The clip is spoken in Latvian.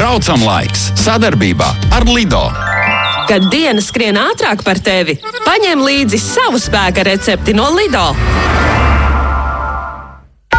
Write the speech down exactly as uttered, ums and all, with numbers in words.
Braucamlaiks sadarbībā ar Lido. Kad diena skrien ātrāk par tevi, paņem līdzi savu spēka recepti no Lido.